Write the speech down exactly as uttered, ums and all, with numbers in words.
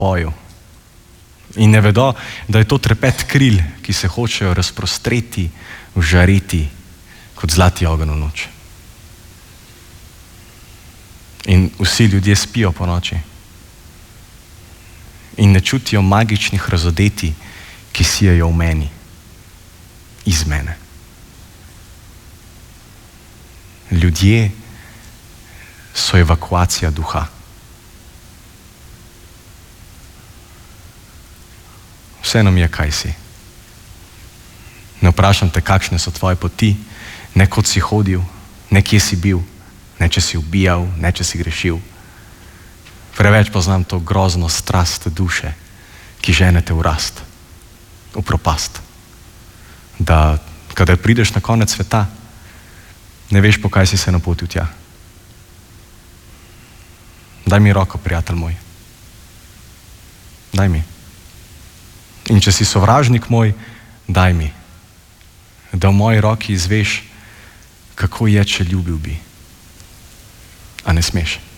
boju. In ne vedo, da je to trepet kril, ki se hočejo razprostreti, vžareti kot zlati ogenj v noč. In vsi ljudje spijo po noči. In ne čutijo magičnih razodeti, ki sijejo v meni, iz mene. Ljudje so evakuacija duha. Vseeno mi je, kaj si. Ne vprašam te, kakšne so tvoje poti, ne kot si hodil, ne kje si bil, ne če si ubijal, ne če si grešil. Preveč poznam to grozno strast duše, ki žene te v rast, v propast. Da, kadar prideš na konec sveta, ne veš, po kaj si se napotil tja. Daj mi roko, prijatelj moj. Daj mi. In če si sovražnik moj, daj mi, da v moji roki izveš, kako je, če ljubil bi. A ne smeš?